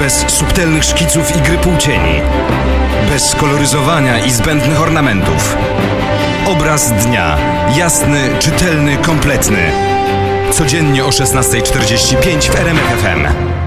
Bez subtelnych szkiców i gry półcieni. Bez koloryzowania i zbędnych ornamentów. Obraz dnia. Jasny, czytelny, kompletny. Codziennie o 16:45 w RMF FM.